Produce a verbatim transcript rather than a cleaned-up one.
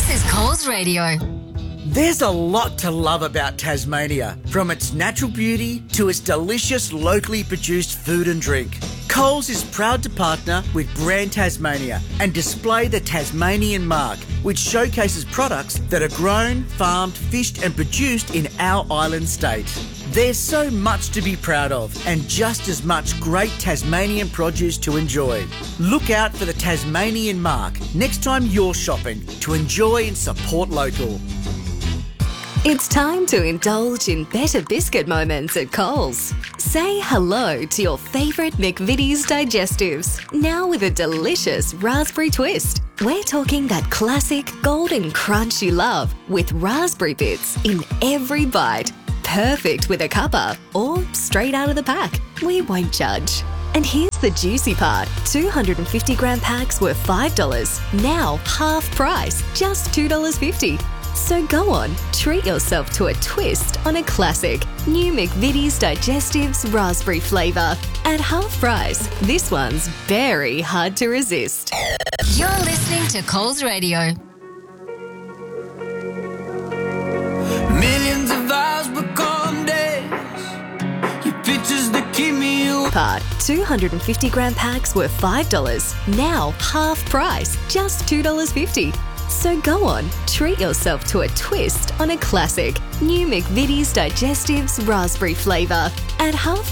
This is Coles Radio. There's a lot to love about Tasmania, from its natural beauty to its delicious locally produced food and drink. Coles is proud to partner with Brand Tasmania and display the Tasmanian mark, which showcases products that are grown, farmed, fished and produced in our island state. There's so much to be proud of and just as much great Tasmanian produce to enjoy. Look out for the Tasmanian mark next time you're shopping to enjoy and support local. It's time to indulge in better biscuit moments at Coles. Say hello to your favourite McVitie's digestives, now with a delicious raspberry twist. We're talking that classic golden crunch you love with raspberry bits in every bite. Perfect with a cuppa or straight out of the pack. We won't judge. And here's the juicy part. two hundred fifty gram packs were five dollars. Now half price, just two dollars fifty. So go on, treat yourself to a twist on a classic. New McVitie's Digestives Raspberry flavour. At half price, this one's very hard to resist. You're listening to Coles Radio. Millions of hours become days. Your pictures that keep me awake. Part. two hundred fifty gram packs were five dollars. Now half price, just two dollars fifty. So go on, treat yourself to a twist on a classic. New McVitie's Digestives Raspberry flavour. At half